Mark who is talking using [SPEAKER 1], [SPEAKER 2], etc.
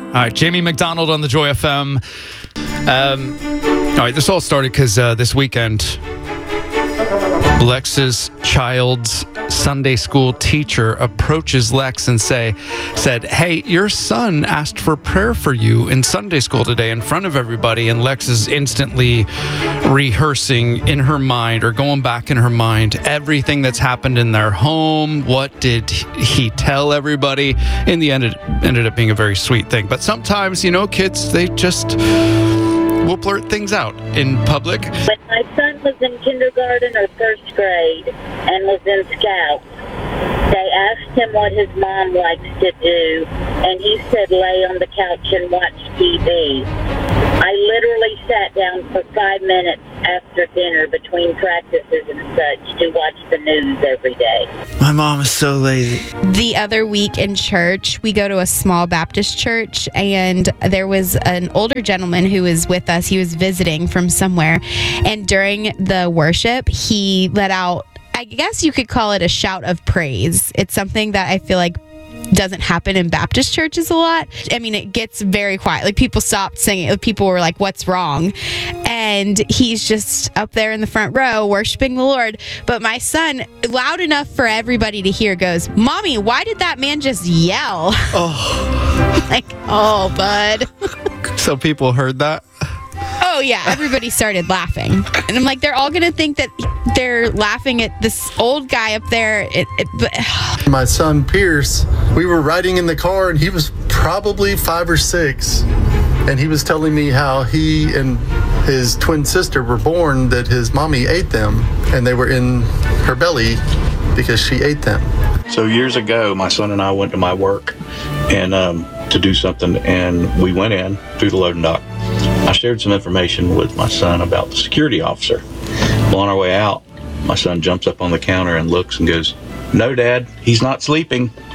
[SPEAKER 1] All right, Jamie McDonald on the Joy FM. All right, this all started because this weekend, Lex's child's Sunday school teacher approaches Lex and said, "Hey, your son asked for prayer for you in Sunday school today in front of everybody." And Lex is instantly rehearsing in her mind, or going back in her mind, everything that's happened in their home. What did he tell everybody? In the end, it ended up being a very sweet thing. But sometimes, kids, they just will blurt things out in public.
[SPEAKER 2] When my son was in kindergarten or first grade and was in Scouts, they asked him what his mom likes to do, and he said lay on the couch and watch TV. I literally sat down for 5 minutes after dinner between practices and such to watch the news every day.
[SPEAKER 3] My mom is so lazy.
[SPEAKER 4] The other week in church, we go to a small Baptist church, and there was an older gentleman who was with us. He was visiting from somewhere, and during the worship, he let out, I guess you could call it a shout of praise. It's something that I feel like doesn't happen in Baptist churches a lot. I mean, it gets very quiet. Like, people stopped singing. People were like, "What's wrong?" And he's just up there in the front row worshiping the Lord. But my son, loud enough for everybody to hear, goes, "Mommy, why did that man just yell?"
[SPEAKER 3] Oh.
[SPEAKER 4] Like, oh, bud.
[SPEAKER 3] So people heard that?
[SPEAKER 4] Oh, yeah. Everybody started laughing. And I'm like, they're all going to think that they're laughing at this old guy up there. But
[SPEAKER 5] my son, Pierce, we were riding in the car, and he was probably 5 or 6. And he was telling me how he and his twin sister were born, that his mommy ate them, and they were in her belly because she ate them.
[SPEAKER 6] So years ago, my son and I went to my work and to do something, and we went in through the loading dock. I shared some information with my son about the security officer. Well, on our way out, my son jumps up on the counter and looks and goes, "No, Dad, he's not sleeping."